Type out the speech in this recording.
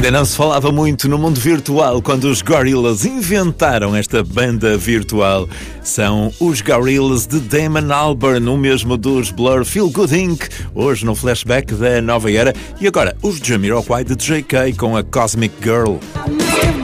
Ainda não se falava muito no mundo virtual quando os Gorillaz inventaram esta banda virtual. São os Gorillaz de Damon Albarn, o mesmo dos Blur, Feel Good Inc., hoje no flashback da nova era. E agora, os Jamiroquai de JK com a Cosmic Girl.